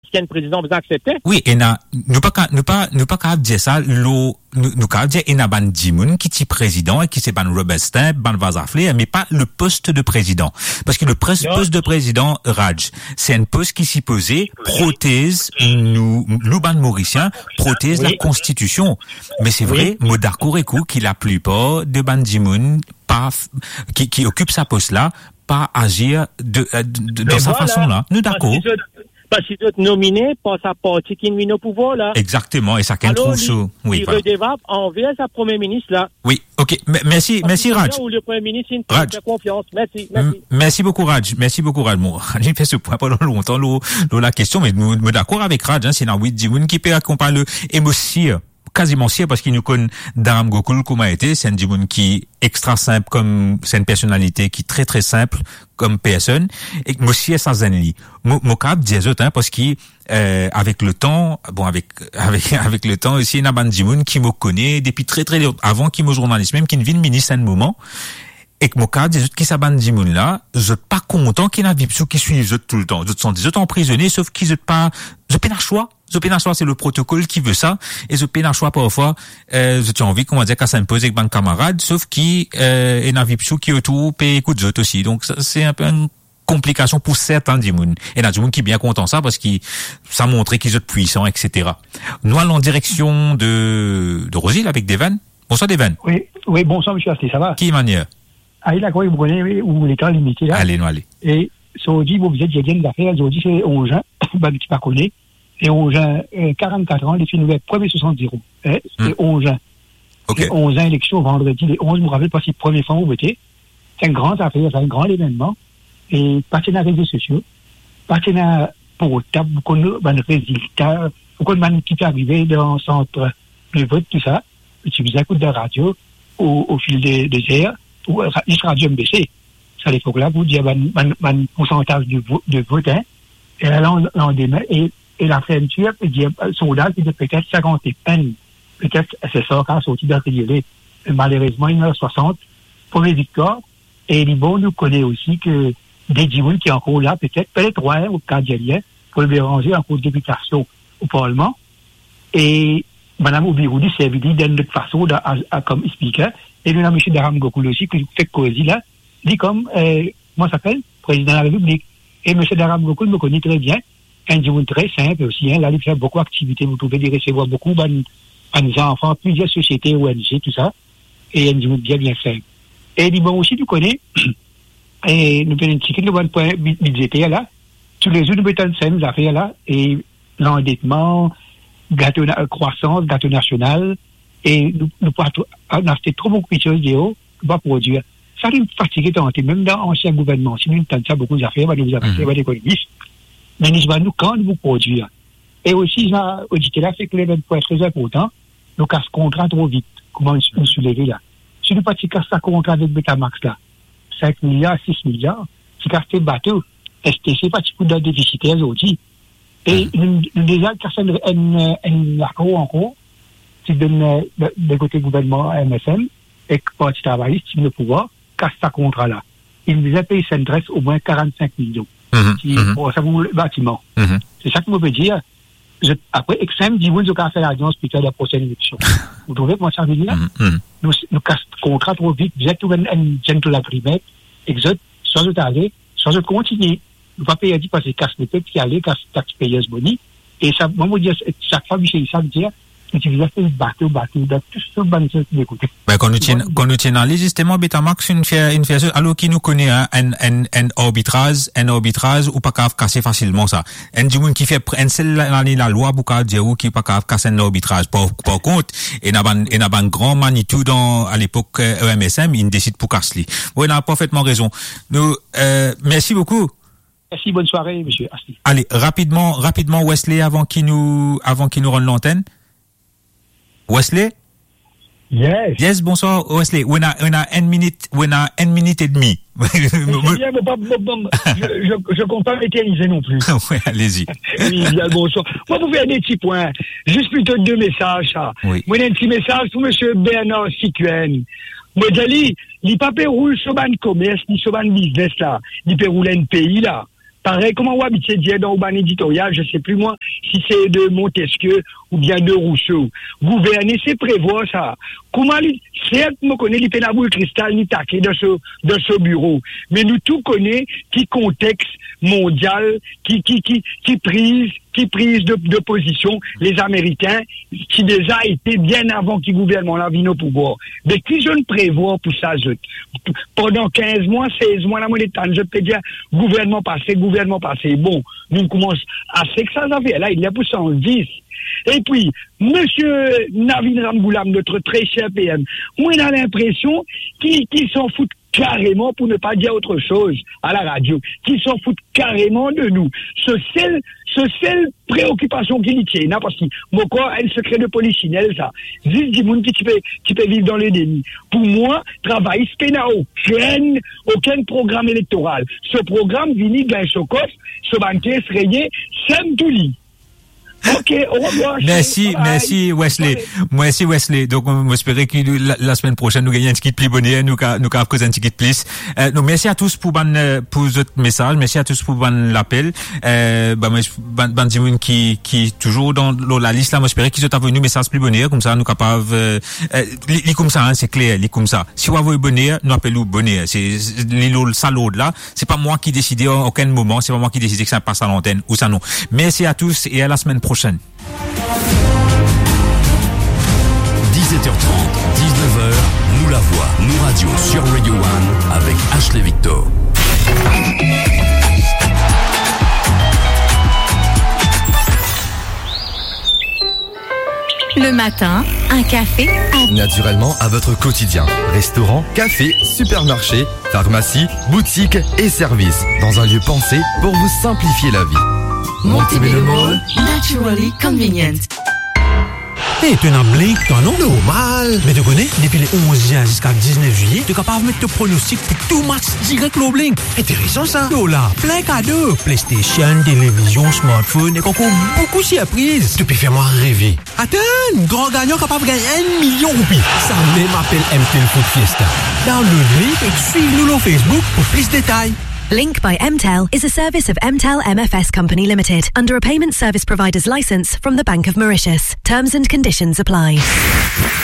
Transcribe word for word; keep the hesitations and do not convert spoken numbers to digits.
qu'un président vous acceptait. Oui, et na, nous pas, nous pas, nous pas capable dire ça, l'eau, nous, nous capable dire, et na ban Dimoun qui est président et qui c'est ban Robertstein, ban Vazaflé, mais pas le poste de président. Parce que le poste de président, Raj, c'est un poste qui s'y posait, prothèse, nous, nous ban Mauricien, prothèse oui. la constitution. Mais c'est vrai, oui. Modar Kourekou, qui la plupart de ban Dimoun, pas, qui, qui occupe sa poste là, pas agir de, de, de, de sa voilà, façon là. Nous d'accord. Parce qu'il est nominé par sa partie qui est au pouvoir, là. Exactement, et ça qu'un trouve sous. Oui, il redevable envers sa premier ministre, là. Oui, ok. M- merci, parce merci, Raj. Où le premier ministre, il Raj. Fait confiance. Merci, merci. M- merci beaucoup, Raj. Merci beaucoup, Raj. Bon, j'ai fait ce point pendant longtemps, l'eau, la question, mais nous, nous d'accord avec Raj, hein, c'est dans huit Dimoun qui peut accompagner le émotion. Quasiment sûr parce qu'il nous connaît Dharam Gokul comme a été, c'est un Dimoun qui est extra simple comme, c'est une personnalité qui est très très simple comme personne, et moi aussi sans zenli. Mon cap des autres, hein, parce qu'il, euh, avec le temps, bon, avec, avec, avec le temps aussi, il y a un Dimoun qui me connaît depuis très très longtemps, avant qu'il me journaliste, même qui ne vient ministre à un moment. Et que mon cas, des autres qui s'abandonnent Dimoun là, je suis pas content qu'il y ait un Vipsou qui suivent les autres tout le temps. Les autres sont des autres emprisonnés, sauf qu'ils sont pas, je peine un choix. Je peine un choix, c'est le protocole qui veut ça. Et je peine un choix parfois, euh, j'ai envie, comment dire, qu'à s'imposer avec un camarade, sauf qui, euh, est un Vipsou qui autour, paye écoute les autres aussi. Donc, ça, c'est un peu une complication pour certains Dimoun. Et il y a Dimoun qui est bien content ça parce qu'il, ça montrait qu'ils sont puissants, et cetera. Nous allons en direction de, de Rosil avec Devan. Bonsoir Devan. Oui, oui, bonsoir monsieur Asté, ça va? Qui manière? Ah, il a quoi, vous connaissez, où les temps limités, là. Allez, nous, allez. Et, ça dit, vous êtes, j'ai bien d'affaires, ça dit, c'est onze ans, bah, qui pas connu. Et onze ans, euh, quarante-quatre ans, les filles nouvelles, premier soixante-dix. Eh, c'est hmm. onze ans. Okay. onze ans, élection, vendredi, les onze, je me rappelle pas si premier fois, vous votez. C'est un grand affaire, c'est un grand événement. Et, partenaires réseaux sociaux, partenaires pour table, vous connaissez, ben, le résultat, vous connaissez, qui est arrivé dans le centre de vote, tout ça. Et tu vous écoutes de radio, au, au fil des, des heures, ou il sera dû me baisser. C'est à l'époque-là, vous dites, ben, ben, ben, pourcentage de, vo- de vote, hein, et là, on, on démet, et, et la fermeture, il dit, sondage, il dit peut-être cinquante et peine, peut-être, c'est ça, quand sorti dans le télé. Malheureusement, il y en a soixante, pour les victoires, et les bons nous connaît aussi que des Dimoun qui est encore là, peut-être, peut-être trois, hein, au Cadjelien, pour le déranger en cours de députation au Parlement, et Madame Obiroudi s'est dit d'une autre façon, à, à, à, comme speaker, et nous avons M. Dharam Gokul aussi, qui fait causer là, dit comme, euh, moi s'appelle, président de la République. Et M. Dharam Gokul me connaît très bien, un Dimoun très simple aussi, hein, là, il fait beaucoup d'activités, vous pouvez les recevoir beaucoup, ben, ben, enfants, plusieurs sociétés, O N G, tout ça, et un Dimoun bien, bien simple. Et dit, bon, aussi, nous connaissons, et nous prenons un ticket, nous avons un point budgétaire là, tous les jours, nous mettons ces affaires là, et l'endettement, gâteau, euh, croissance, gâteau national, et nous, nous pouvons acheter trop beaucoup de choses de haut, nous pas produire. Ça nous fatigue tant, même dans l'ancien gouvernement, si nous entendons ça beaucoup d'affaires, nous avons affaires, des économistes, mais nous nous quand nous produire. Et aussi, ça, auditer là, c'est que l'événement point très important, nous casse contrat trop vite, comment nous soulever là. Si nous pas casse ça contrat avec Betamax là, cinq milliards, six milliards, si casse tes bateaux, S T C, pas de coup de déficitaire aujourd'hui. Et nous, nous déjà, casse un, un, un accord encore, qui donne des côtés gouvernement M S M, et que parti travailliste, qui le pouvoir, casse sa contrat là. Il nous a payé Sendress au moins quarante-cinq millions. Mm-hmm. Qui, pour ça, vous, le bâtiment. Mm-hmm. C'est ça que je veux dire. Je, après, Exem dit, vous, nous avons fait l'alliance pour la prochaine élection. Vous trouvez comment ça veut dire? Mm-hmm. Nous, nous casse contrat trop vite, vous êtes un gentleman agreement, exot, sans autre aller, sans autre continuer. Nous pas payer, parce que casse les peuples qui allaient, casse taxe payeuse boni. Et ça, moi, je veux dire, chaque fois, Michel, ça veut dire, que tu veux faire bateau, bateau, dans tout ce bon sens d'écouter. Ben, quand nous tiens, quand nous tiens en ligne, justement, Betamax, une fait, une fait, alors qui nous connaît, hein, un, un, un arbitrage, un arbitrage, ou pas qu'à casser facilement ça. Un du monde qui fait, un seul, la loi, pour qu'à dire, ou qui pas qu'à casser un arbitrage. Par, par contre, et n'a pas, et n'a pas un grand Manitou dans, à l'époque, E M S M, il décide pour casser. Oui, il a parfaitement raison. Nous, euh, merci beaucoup. Merci, bonne soirée, monsieur Asti. Allez, rapidement, rapidement, Wesley, avant qu'il nous, avant qu'il nous rende l'antenne. Wesley? Yes. Yes, bonsoir, Wesley. On a, on a une minute, on a une minute et demie. C'est bien, bon, bon, bon, je, je, je compte pas m'éterniser non plus. Oui, allez-y. Oui, bien, bonsoir. Moi, vous faire des petits points. Juste plutôt deux messages, ça. Oui. Moi, j'ai un petit message pour monsieur Bernard Sikuen. Moi, j'ai dit, il pas rouler sur ban commerce, ni sur ban business, là. Il peut rouler un pays, là. pareil, comment on habite dire dans Urban Éditorial, je sais plus moi, si c'est de Montesquieu ou bien de Rousseau. Gouverner, c'est prévoir ça. Comment, certes, me connaît, il fait la boule cristal, ni taqué dans ce, dans ce bureau. Mais nous tout connaît qui contexte mondial, qui, qui, qui, qui prise, qui prise de, de position, les Américains, qui déjà été bien avant qu'ils gouvernement la vie au pouvoir. Mais qui je ne prévois pour ça, je, pendant quinze mois, seize mois, la monnaie de temps, je peux dire, gouvernement passé, gouvernement passé. Bon, nous commençons à ce que ça fait, là, il y a pour cent dix. Et puis, monsieur Navin Ramgoulam, notre très cher P M, moi, j'ai l'impression qu'il, qu'il s'en fout carrément, pour ne pas dire autre chose, à la radio, qu'il s'en fout carrément de nous. Ce seul, ce seul préoccupation qu'il tient, hein, parce que, moi, quoi, un secret de polichinelle, ça. Juste du monde qui peut, qui peut vivre dans le déni. Pour moi, travail, c'est n'a aucun, aucun programme électoral. Ce programme, vini, ben, Chokov, ce banquier, Sreye, Sam Touli. Ok, au revoir. Merci, merci Wesley. Merci Wesley. Donc, on espérait que la, la semaine prochaine, nous gagnons un ticket plus bonnet, nous, nous, nous avons un ticket plus. Euh, donc, merci à tous pour ban, pour votre message. Merci à tous pour ban l'appel. Euh, bah, ban, ban, ban qui, qui, toujours dans la liste là, moi, j'espérais qu'ils ont envoyé nous message plus bonnet, comme ça, nous capables, euh, euh, li, comme ça, hein, c'est clair, li, comme ça. Si vous avez bonnet, nous appelons bonnet. C'est, l'île salaud là. C'est pas moi qui décide en aucun moment, c'est pas moi qui décide que ça passe à l'antenne ou ça non. Merci à tous et à la semaine prochaine. Prochaine. dix-sept heures trente, dix-neuf heures, nous la voix, nous radio sur Radio One avec Ashley Victor. Le matin, un café à... Naturellement à votre quotidien. Restaurant, café, supermarché, pharmacie, boutique et services. Dans un lieu pensé pour vous simplifier la vie. Montebello Mall, naturally convenient. Hey, tu es un blink, toi non? Normal. Mais tu connais, depuis les onze juin jusqu'à dix-neuf juillet, tu es capable de mettre ton pronostic pour tout match direct au blink. Intéressant ça. Oh là, plein cadeaux. PlayStation, télévision, smartphone et encore beaucoup de surprises. Tu peux faire moi rêver. Attends, grand gagnant capable de gagner un million de roupies. Ça même m'appelle M T L Food Fiesta. Dans le blink et suive-nous sur Facebook pour plus de détails. Blink by M T E L is a service of M T E L M F S Company Limited under a payment service provider's license from the Bank of Mauritius. Terms and conditions apply.